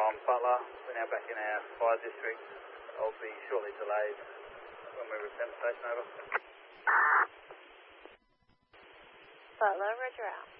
on Butler. We're now back in our fire district. I'll be shortly delayed when we return to station. Over. Butler, roger out.